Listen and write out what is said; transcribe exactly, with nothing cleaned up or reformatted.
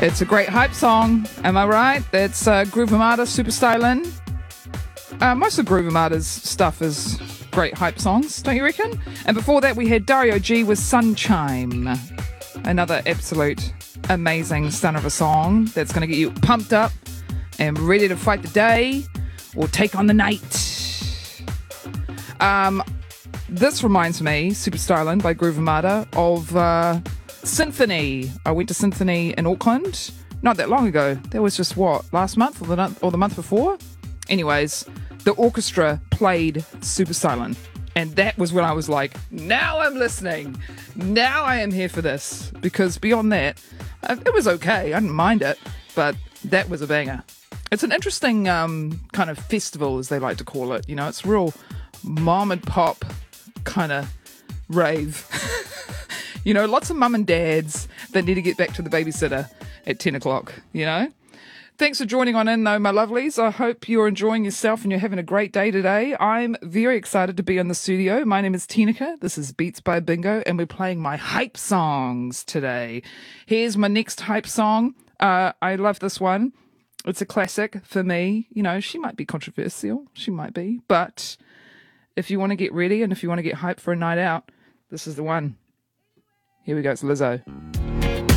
It's a great hype song, am I right? It's uh, Groove Armada, Super Stylin'. Uh, most of Groove Armada's stuff is great hype songs, don't you reckon? And before that we had Dario G with Sunchime. Another absolute amazing stunner of a song that's going to get you pumped up and ready to fight the day or take on the night. Um, this reminds me, Super Stylin' by Groove Armada, of... Uh, Symphony. I went to Symphony in Auckland not that long ago. That was just what, last month or the, or the month before? Anyways, the orchestra played Super Stylin', and that was when I was like, now I'm listening. Now I am here for this. Because beyond that, it was okay. I didn't mind it, but that was a banger. It's an interesting um, kind of festival, as they like to call it. You know, it's real mom and pop kind of rave. You know, lots of mum and dads that need to get back to the babysitter at ten o'clock, you know. Thanks for joining on in, though, my lovelies. I hope you're enjoying yourself and you're having a great day today. I'm very excited to be in the studio. My name is Tinika. This is Beats by Bingo, and we're playing my hype songs today. Here's my next hype song. Uh, I love this one. It's a classic for me. You know, she might be controversial. She might be. But if you want to get ready and if you want to get hyped for a night out, this is the one. Here we go, it's Lizzo.